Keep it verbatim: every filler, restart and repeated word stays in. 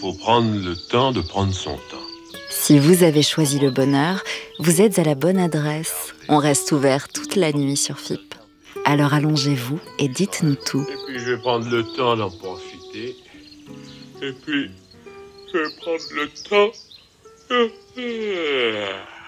faut prendre le temps de prendre son temps. Si vous avez choisi le bonheur, vous êtes à la bonne adresse. On reste ouvert toute la nuit sur F I P. Alors allongez-vous et dites-nous tout. Et puis je vais prendre le temps d'en profiter. Et puis je vais prendre le temps.